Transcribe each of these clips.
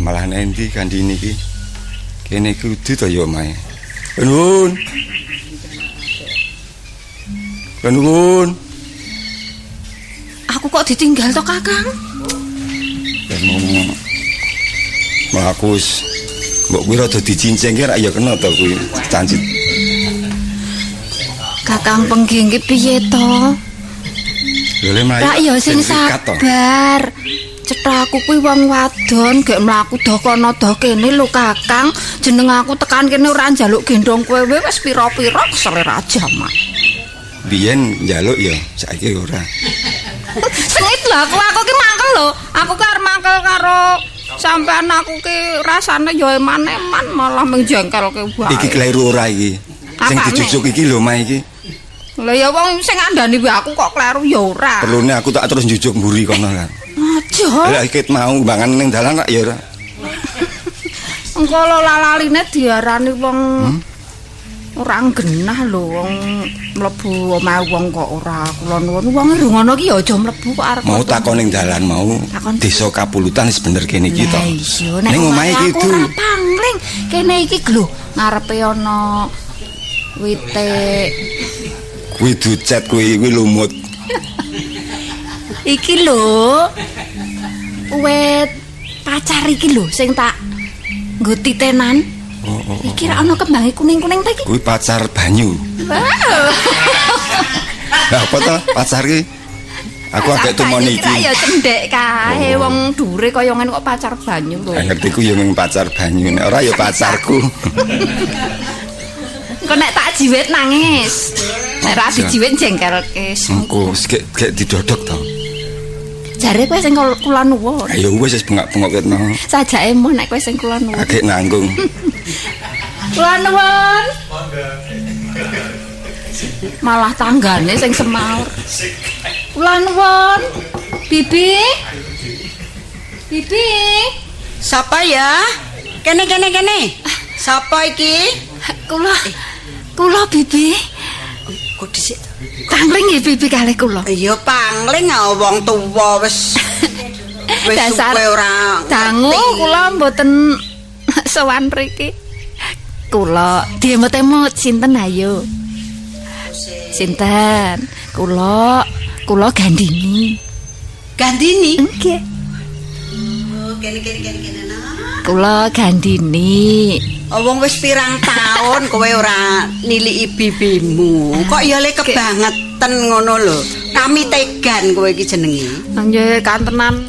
malah nendi kandhine iki. Kene kudu to ya omahe. Nuwun. Nuwun. Aku kok ditinggal to, Kakang? Mau aku mbok kuwi rada dicinceng ki ra ya kena to kuwi cancit. Kakang Pengging ki piye to? Lho le mlayu. Lah ya sing sabar. Cetha aku kuwi wong wadon gek mlaku do kono do kene lho Kakang. Jeneng aku tekan kene ora njaluk gendong kowe wis pira-pira selera jamak. Biyen njaluk ya, saiki ora. Sengit lho aku ki mangkel lho. Aku ki arep mangkel karo sampean aku ki rasane ya eman-eman malah menjengkelke wae. Iki kleru ora iki. Sing dijujuk iki lho mah iki. Lah ya wong sing ngandani wae aku kok kleru ya ora. Perlune aku tak terus njujuk mburi kono kan. Aja. Lah iki mau bangan ning dalan tak ya ora. Engko lalaline diarani wong ora genah lho wong mlebu omahe wong kok ora kula nuwun wong ngono ki ya aja mlebu kok arep mau takon ning dalan mau desa Kapulutan wis bener kene iki to ning omahe iki kudu pangling kene iki lho ngarepe ana wite kuwi ducet kuwi lumut iki lho wit pacar iki lho sing tak nggo titenan. Iki ra ana kembange kuning-kuning ta iki? Kuwi pacar banyu. Lah apa to pacar ki? Aku agak tumoni iki. Ya cendhek kae wong dure kaya ngene kok pacar banyu lho. Ngerti ku ya mung pacar banyu nek ora ya pacarku. Engko nek tak jiwit nangis. Nek ra dijiwit jengkelke. Engko gek didodok to. Jare kowe sing kula nuwun. Ya wis bengak-bengok ketno. Sajake emoh nek kowe sing kula nuwun. Agek nanggung. Kula nuwun. Malah tanggane sing semaur. Kula nuwun. Bibi. Bibi. Sapa ya? Kene. Sapa iki? Kula Bibi. Kok dhisik. Pangling nggih Bibi kalih kula. Iya pangling wong tuwa wis dasar kowe ora dangu kula mboten sowan mriki. Kula diemut-emut sinten ayo. Sinten? Kula Gandini. Gandini? Nggih. Oh, kene. Kula Gandini. Wong wis pirang taun kowe ora niliki bibimu. Kok ya le kebangetan ngono lho. Kami tegan kowe iki jenenge. Nggih kantenan.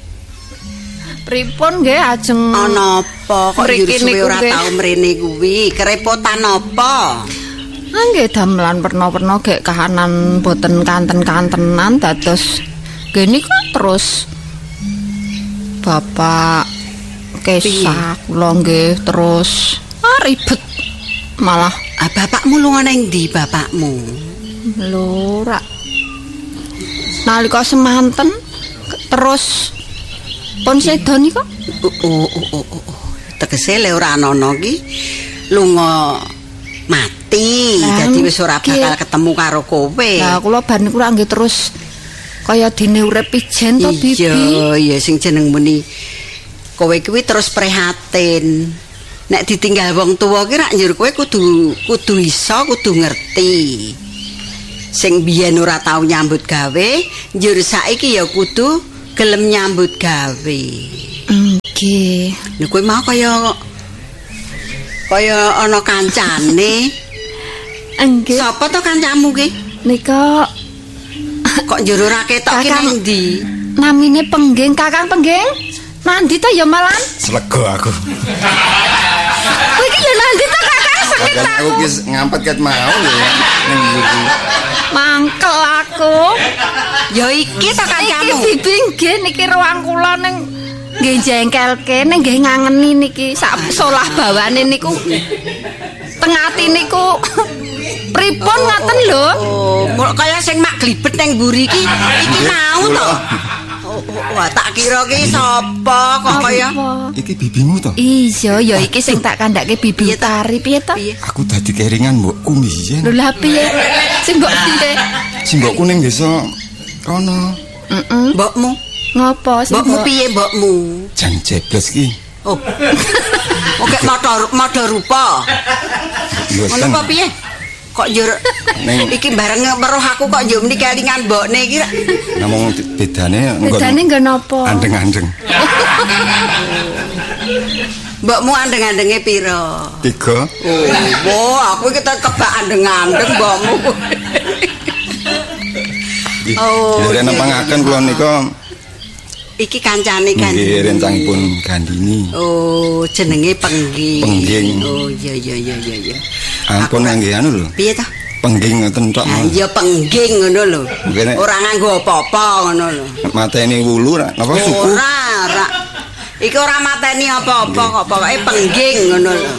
Pripun nggih ajeng ana apa kok suwe ora tau mrene kuwi? Kerepotan apa? Nggih damelan perno-perno gek kahanan boten kanten-kantenan dados geni kok terus Bapak kesah kula nggih terus ribet malah bapakmu lunga nang ndi bapakmu? Lho rak nalika semanten terus pon sedoni kok. Tegese le ora ana ki lunga mati dadi wis ora bakal ketemu karo kowe. Lah kula bar niku ra nggih terus kaya dene urip ijen to Bibi. Iya sing jeneng muni kowe kuwi terus prihatin. Nek ditinggal wong tuwa ki rak njur kowe kudu iso kudu ngerti. Sing biyen ora tau nyambut gawe, njur saiki ya kudu gelem nyambut gawe. Nggih. Nek kowe mau kaya ana kancane. Nggih. Sapa to kancamu ki? Nika kok njur ora ketok ki nang ndi? Namine Pengging, Kakang Pengging. Nandi to ya malan? Slego aku. Kowe iki ya nandi to Kakang sengit aku ki ngampet ket mau lho ning iki. Mangkel aku. Ya iki to kancamu. Iki Bibi nggih niki ruang kula ning nggih jengkelke ning nggih ngangeni niki sak solah bawane niku. Teng ati niku pripun ngaten lho. Oh, kaya sing mak glibet ning mburi iki mau to. Wah, tak kira ki sapa kok kaya. Iki bibimu to? Iya, ya iki sing tak kandhake Bibi Utari piye to? Aku dadi keringan mbokku mbiyen. Lho lah piye? Sing mbok piye? Sing mbokku ning desa kono. Mbokmu? Ngopo sing mbokmu piye mbokmu? Jan jebles ki. Oh. Oke modo rupa. Ngono apa piye? Kok njur iki bareng weruh aku kok njur mriki kelingan mbokne iki. Namung bedane nggo napa? Andeng-andeng. Mbokmu andeng-andenge pira? 3. Oh, aku iki kebak andeng-andeng mbokmu. Oh. Ya nempangaken kula nika iki kancane kan. Nggih, rencangipun Gandini. Oh, jenenge Pengging. Pengging. Oh, iya. Ampun nggih anu lho. Piye ta? Pengging ngoten tok. Iya pengging ngono lho. Ora nganggo apa-apa ngono lho. Mateni wulu napa suku? Ora. Iki ora mateni apa-apa kok pokoke pengging ngono lho.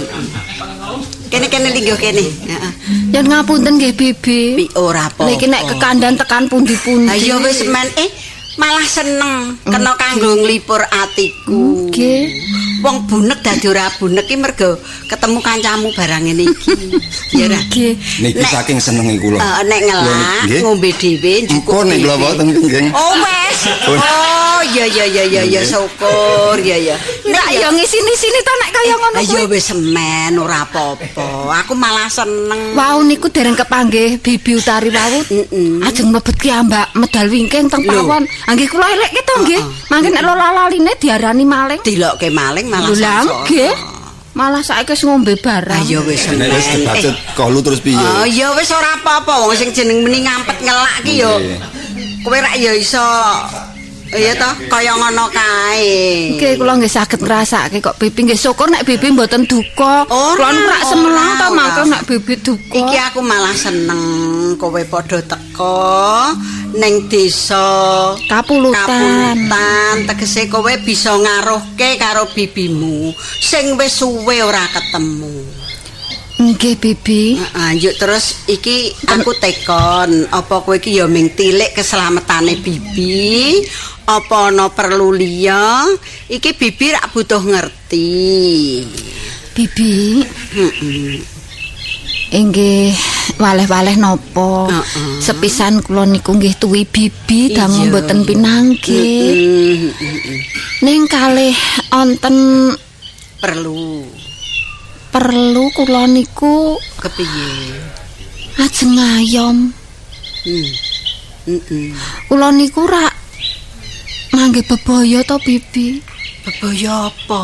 Kene linggo kene. Heeh. Yen ngapunten nggih Bibi. Ora apa. Niki nek kekandan tekan pundi-pundi. Ha iya wis men malah seneng kena kanggo nglipur atiku. Nggih. Wong bunek dadi ora bunek iki mergo ketemu kancamu barang ngene iki. Ya ora. Nggih. Niki saking senenge kula. Nek ngelak ngombe dhewe cukup nek kula boten nggih. Oh wes. Oh ya syukur ya. Nek ya ngisini-sini ta nek kaya ngono kuwi. Ya wis men ora apa-apa. Aku malah seneng. Wau niku dereng kepanggih Bibi Utari wau. Ajeng mlebet ki ambak medal wingking teng pawon. Nggih kula elek to nggih. Mangke nek lalaline diarani maling. Dilokke maling malah nggih. Malah saiki wis ngombe barang. Ya wis nek wis dibacut kolu terus piye? Oh ya wis ora apa-apa wong sing jeneng meni ngampet ngelak ki yo. Kowe rak ya iso iya toh kaya ngono kae. Nggih kula nggih saged ngrasake kok Bibi nggih syukur nek Bibi mboten duka. Kula rak semelang to mangke nek Bibi duka. Iki aku malah seneng kowe padha teka ning desa Kapulutan. Tegese kowe bisa ngaruhke karo bibimu sing wis suwe ora ketemu. Nggih Bibi. Yuk terus iki aku tekon apa kowe iki ya ming tilik keselamatane bibi apa ana perlu liya iki bibi rak butuh ngerti. Bibi. Inggih waleh-waleh napa? Sepisan kula niku nggih tuwi bibi dangu mboten pinanggih. Ning kalih onten perlu kula niku kepiye? Ajeng ngayom. Kula niku rak mangke bebaya to Bibi. Bebaya apa?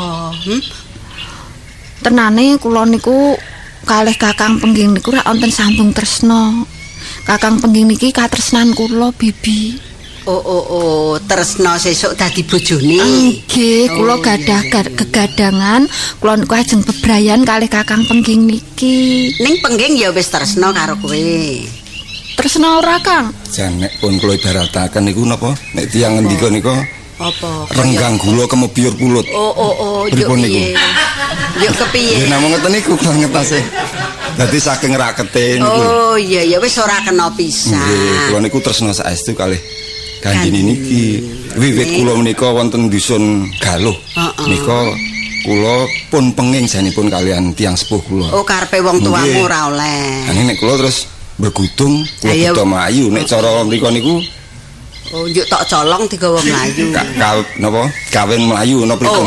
Tenane kula niku kalih Kakang Pengging niku rak wonten sambung tresna. Kakang Pengging niki katresnan kula Bibi. Oh, tresna sesuk dadi bojone. Nggih, kula gadah kegadangan, kula niku ajeng bebrayan kalih Kakang Pengging niki. Ning Pengging ya wis tresna karo kowe. Tresna ora, Kang? Jan nek pun kula ibarataken niku napa? Nek tiyang ngendika nika apa? Renggang gula kemebyur pulut. Oh, yo piye? Yo kepiye? Ya namung ngeten niku kula ngetase. Dadi saking rakete niku. Oh iya wis ora kena pisan. Nggih, kula niku tresna saestu kalih Gandini niki. Wiwit kula menika wonten dusun Galuh. Nika kula pun penging janipun kalian tiyang sepuh kula. Oh karepe wong tuamu ora oleh. Nanging nek kula terus bergudung kula buta mlayu nek cara mriku niku. Oh njuk tok colong digawa mlayu. Napa? Kawin mlayu napa mriku.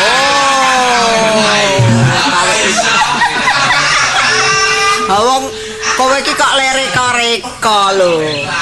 Wong kowe iki kok lereka-reka lho.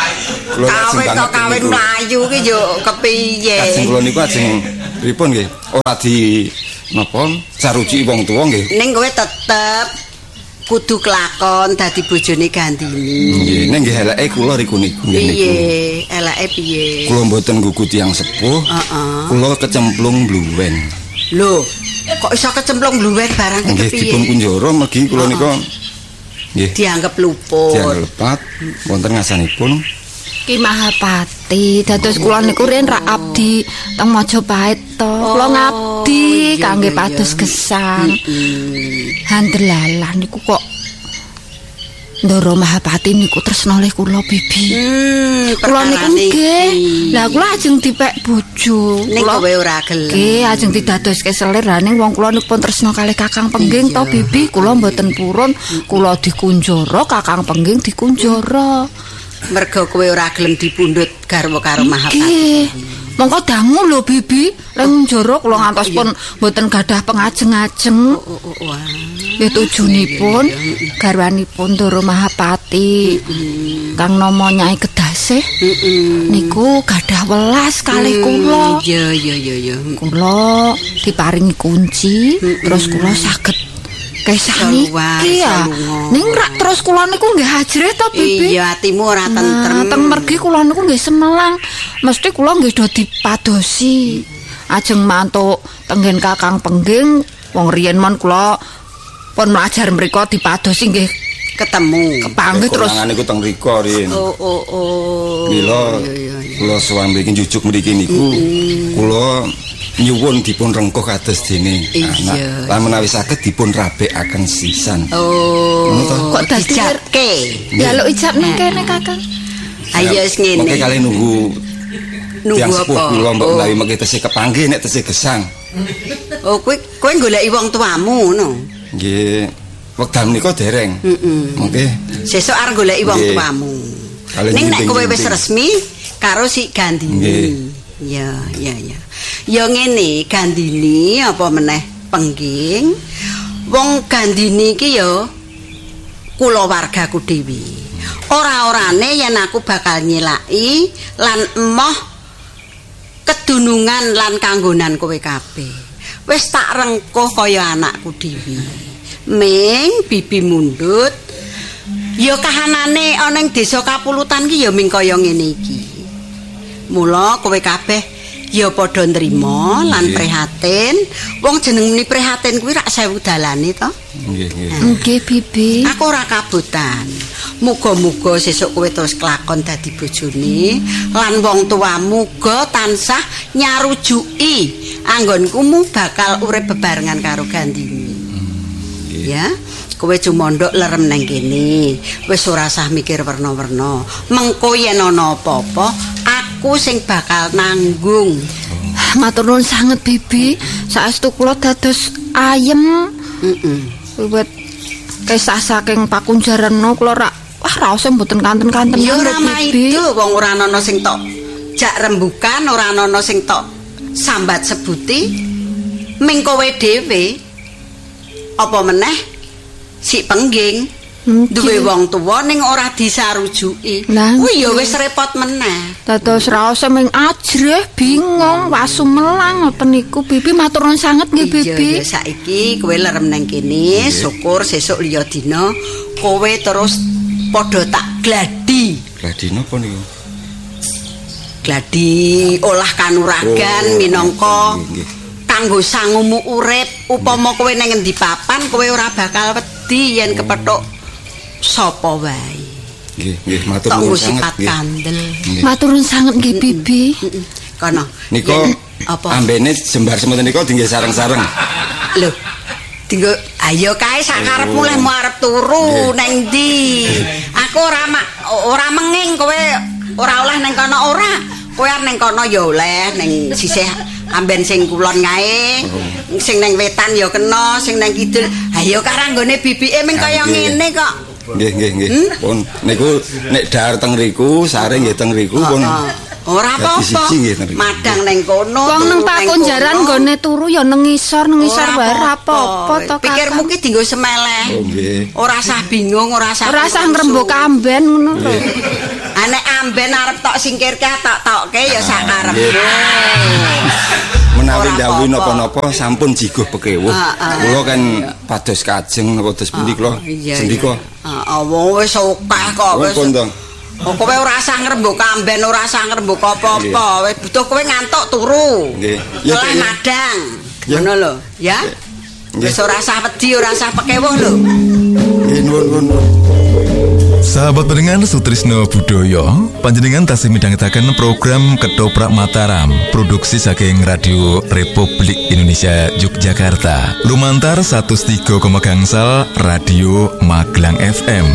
Kawin mlayu ki yo kepiye? Ajeng kula niku ajeng pripun nggih? Ora di napa saruji wong tuwa nggih. Ning kowe tetep kudu kelakon dadi bojone Gandini. Nggih, ning nggih eleke kula riku niku nggih niku. Piye? Eleke piye? Kula mboten nggugu tiyang sepuh. Kula kecemplung bluwen. Lho, kok iso kecemplung bluwen barang kepiye? Nggih dipun kunjara mergi kula nika nggih dianggep luput. Dianggep lepat wonten ngasanipun Ki Mahapati. Dados kula niku riyen rak abdi teng Majapahit to. Kula ngabdi kangge pados gesang. Handelalah niku kok Ndara Mahapati niku tresna oleh kula Bibi. Kula niku nggih. Lah kula ajeng dipek bojo. Kula kowe ora gelem. Nggih, ajeng didadoske selir ning wong kula niku pun tresna kalih Kakang Pengging to Bibi. Kula mboten purun, kula dikunjara, Kakang Pengging dikunjara. Mergo kowe ora gelem dipundhut garwa karo Mahapati. Nggih. Mongko dangu lho Bibi, leng njero kula ngantos pun mboten gadah pengajeng-ajeng. Ya tujunipun garwanipun Ndoro Mahapati kang nama Nyai Kedasih niku gadah welas kalih kula. Iya. Kula diparingi kunci terus kula saged kesah niki ya. Ning rak terus kula niku nggih hajrih to Bibi. Iya, atimu ora tentrem. Teng mergi kula niku nggih semelang. Mesti kula nggih do dipadosi. Ajeng mantuk tenggen Kakang Pengging wong riyen mon kula pun mlajar mriku dipadosi nggih ketemu. Kepanggih terus niku teng mriku Rin. Mila kula sowan mriki njujuk mriki niku kula nyuwun dipun rengkuh kados dene anak lan menawi saged dipun rabekaken sisan. Kok dadi dijatke. Ya lho ijab ning kene Kakang. Ayo wis ngene. Mengke kalih nunggu apa? Kula mbok menawi mengke tesih kepanggih nek tesih gesang. Oh, kowe goleki wong tuamu ngono. Nggih. Wekdal menika dereng. Mengke sesuk arep goleki wong tuamu. Ning nek kowe wis resmi karo si Gandini. Ya. Ya ngene, Gandini apa meneh Pengging. Wong Gandini iki ya kulawargaku dhewe. Ora-orane yen aku bakal nyelaki lan emoh kedunungan lan kanggonan kowe kabeh. Wis tak rengkuh kaya anakku dhewe. Ming Bibi mundhut. Ya kahanane ana ing desa Kapulutan ki ya ming kaya ngene iki. Mula kowe kabeh ya padha nrimo lan prihatin. Wong jenengmu prihatin kuwi rak sewu dalane to. Nggih Bibi. Aku ora kabutan. Muga-muga sesuk kowe terus kelakon dadi bojone lan wong tuamu muga tansah nyarujuki anggonkumu bakal urip bebarengan karo Gandini. Ya, kowe cumondhok lerem nang kene. Wis ora usah mikir werna-werna. Mengko yen ana apa-apa, aku sing bakal nanggung. Matur nuwun sanget Bibi. Saestu kula dados ayem. Wiwit kesah saking pakunjaranno kula rak raos mboten kanten-kanten. Ya ora maido wong ora ana sing tok jak rembukan, ora ana sing tok sambat sebuti. Ming kowe dhewe apa meneh si Pengging duwe wong tuwa ning ora disarujuki. Kuwi ya wis repot meneh. Dados raos ming ajrih bingung wasumelang ngoten niku Bibi. Matur nuwun sanget nggih Bibi. Iya saiki kowe lerem nang kene, syukur sesuk liya dina kowe terus padha tak gladi. Gladi napa niku? Gladi olah kanuragan minangka kanggo sangumu urip. Upama kowe nang endi papan kowe ora bakal wedi yen kepethuk sapa wae. Nggih, matur nuwun sanget nggih. Matur nuwun sanget nggih Bibi. Kono. Nika apa? Ambene jembar semoten nika dinggih sareng-sareng. Lho. Dinggo ayo kae sakarepmu leh mau arep turu nang ndi. Aku ora menging kowe ora oleh nang kono ora. Kowe arep nang kono ya oleh nang sisih amben sing kulon kae. Sing nang wetan ya kena, sing nang kidul. Ayo karanggone bibike ming kaya ngene kok. Nggih. Pun niku nek dahar teng riku, sare nggih teng riku pun. Ora apa-apa. Madang nang kono. Wong nang pakunjaran nggone turu ya nang ngisor wae ora apa-apa to. Pikirmu ki dienggo semeleh. Nggih. Ora usah bingung, ora usah ngrembug amben ngono lho. Nek amben arep tok singkirke tok-tokke ya sakarepmu. Menawi dawuh napa-napa sampun jiguh pekewuh. Kula kan pados kajeng napa dos pundi kula sendika. Wong wis akeh kok wis. Kowe ora usah ngrembug amben, ora usah ngrembug apa-apa. Wis butuh kowe ngantuk turu. Nggih. Ya madang. Ngono lho, ya. Wis ora usah wedi, ora usah pekewuh lho. Nggih nuwun. Sahabat pendengar Sutrisno Budoyo, panjenengan tasih midhangetaken program Ketoprak Mataram, produksi saking Radio Republik Indonesia Yogyakarta. Lumantar 103,0 Radio Magelang FM.